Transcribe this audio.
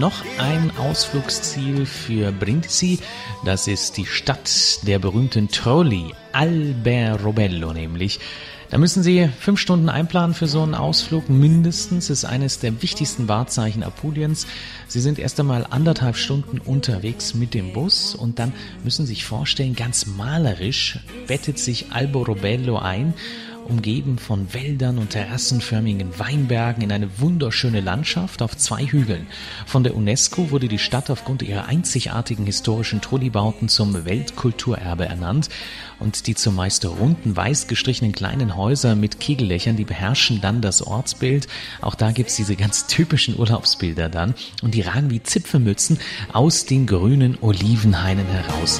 noch ein Ausflugsziel für Brindisi. Das ist die Stadt der berühmten Trolli, Alberobello nämlich. Da müssen Sie 5 Stunden einplanen für so einen Ausflug. Mindestens ist eines der wichtigsten Wahrzeichen Apuliens. Sie sind erst einmal 1,5 Stunden unterwegs mit dem Bus und dann müssen Sie sich vorstellen, ganz malerisch bettet sich Alberobello ein, umgeben von Wäldern und terrassenförmigen Weinbergen in eine wunderschöne Landschaft auf 2 Hügeln. Von der UNESCO wurde die Stadt aufgrund ihrer einzigartigen historischen Trollibauten zum Weltkulturerbe ernannt. Und die zumeist runden, weiß gestrichenen kleinen Häuser mit Kegellöchern, die beherrschen dann das Ortsbild. Auch da gibt's diese ganz typischen Urlaubsbilder dann. Und die ragen wie Zipfelmützen aus den grünen Olivenhainen heraus.